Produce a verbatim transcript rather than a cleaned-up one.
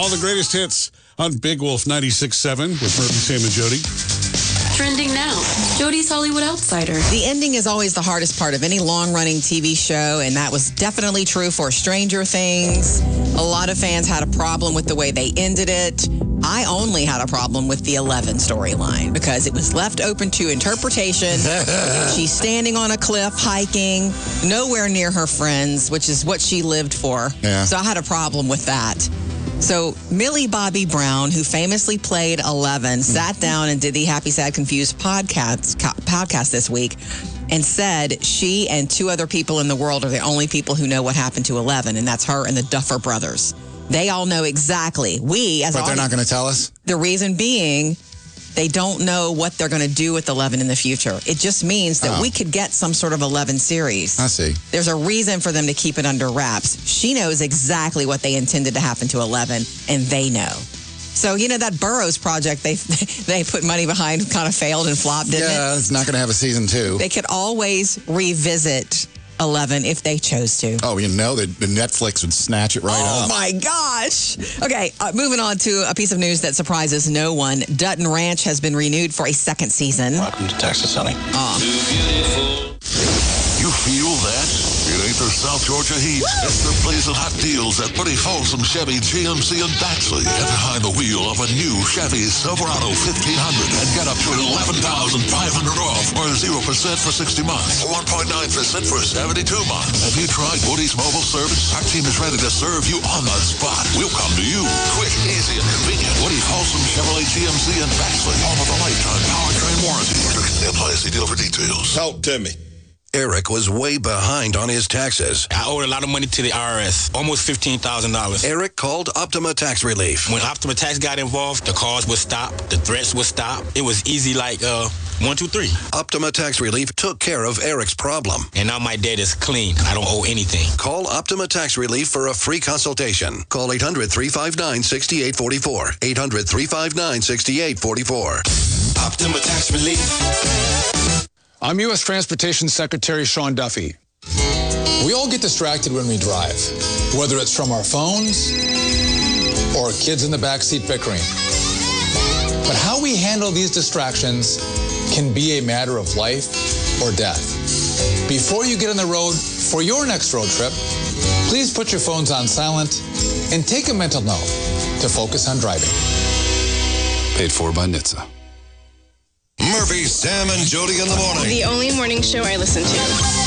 all the greatest hits on Big Wolf ninety-six point seven with Murphy, Sam, and Jody. Trending now, Jody's Hollywood Outsider. The ending is always the hardest part of any long-running T V show, and that was definitely true for Stranger Things. A lot of fans had a problem with the way they ended it. I only had a problem with the Eleven storyline because it was left open to interpretation. She's standing on a cliff, hiking, nowhere near her friends, which is what she lived for. Yeah. So I had a problem with that. So Millie Bobby Brown, who famously played Eleven, sat down and did the Happy, Sad, Confused podcast, podcast this week and said she and two other people in the world are the only people who know what happened to Eleven, and that's her and the Duffer Brothers. They all know exactly. We, as But they're audience, not going to tell us? the reason being, they don't know what they're going to do with Eleven in the future. It just means that Oh. we could get some sort of Eleven series. I see. There's a reason for them to keep it under wraps. She knows exactly what they intended to happen to Eleven, and they know. So, you know, that Burroughs project they they put money behind kind of failed and flopped, didn't Yeah, it? it's not going to have a season two. They could always revisit Eleven if they chose to. Oh, you know, the, the Netflix would snatch it right Oh, up. my gosh. Okay, uh, moving on to a piece of news that surprises no one. Dutton Ranch has been renewed for a second season. Welcome to Texas, honey. You feel that? It ain't the South Georgia heat. It's the blazing hot deals at Pretty Folsom Chevy, G M C, and Baxley. Get behind the wheel of a new Chevy Silverado fifteen hundred and get up to eleven thousand five hundred dollars off or zero percent for sixty months, one point nine percent for seventy-two months. Have you tried Woody's mobile service? Our team is ready to serve you on the spot. We'll come to you. Quick, easy, and convenient. Woody Folsom Chevrolet, G M C, and Baxley. Home of a lifetime powertrain warranty. Apply as a deal for details. Talk to me. Eric was way behind on his taxes. I owed a lot of money to the I R S, almost fifteen thousand dollars. Eric called Optima Tax Relief. When Optima Tax got involved, the calls would stop, the threats would stop. It was easy like uh, one, two, three. Optima Tax Relief took care of Eric's problem. And now my debt is clean. I don't owe anything. Call Optima Tax Relief for a free consultation. Call eight hundred, three five nine, six eight four four. eight hundred, three five nine, six eight four four. Optima Tax Relief. I'm U S Transportation Secretary Sean Duffy. We all get distracted when we drive, whether it's from our phones or kids in the backseat bickering. But how we handle these distractions can be a matter of life or death. Before you get on the road for your next road trip, please put your phones on silent and take a mental note to focus on driving. Paid for by N H T S A. Murphy, Sam, and Jody in the morning. The only morning show I listen to.